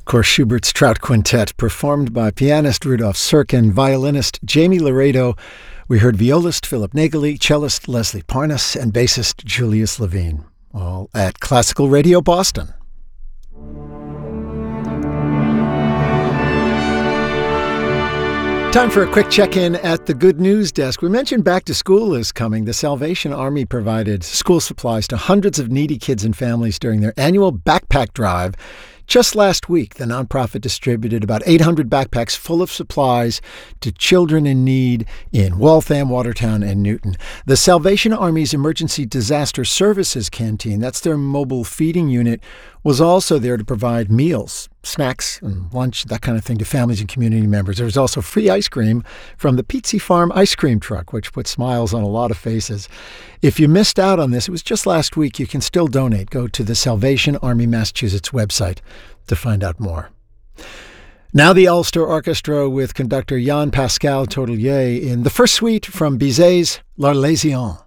Of course, Schubert's Trout Quintet, performed by pianist Rudolf Serkin, violinist Jamie Laredo. We heard violist Philip Nageli, cellist Leslie Parnas, and bassist Julius Levine, all at Classical Radio Boston. Time for a quick check-in at the Good News Desk. We mentioned back to school is coming. The Salvation Army provided school supplies to hundreds of needy kids and families during their annual backpack drive. Just last week, the nonprofit distributed about 800 backpacks full of supplies to children in need in Waltham, Watertown, and Newton. The Salvation Army's Emergency Disaster Services Canteen, that's their mobile feeding unit, was also there to provide meals, snacks, and lunch, that kind of thing, to families and community members. There was also free ice cream from the Pizzi Farm ice cream truck, which put smiles on a lot of faces. If you missed out on this, it was just last week, you can still donate. Go to the Salvation Army Massachusetts website to find out more. Now the Ulster Orchestra with conductor Jan-Pascal Tordelier in the first suite from Bizet's L'Arlésienne.